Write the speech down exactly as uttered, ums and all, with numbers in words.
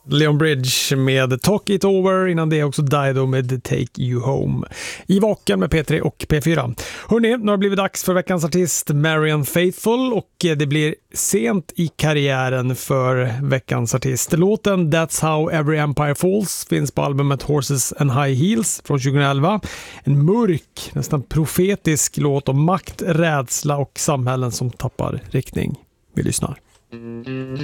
Leon Bridge med Talk It Over, innan det också Dido med Take You Home. I Vaken med P tre och P fyra. Hörrni, nu har det blivit dags för veckans artist Marianne Faithfull, och det blir sent i karriären för veckans artist. Låten That's How Every Empire Falls finns på albumet Horses and High Heels från tjugoelva. En mörk, nästan profetisk låt om makt, rädsla och samhällen som tappar riktning. Vi lyssnar.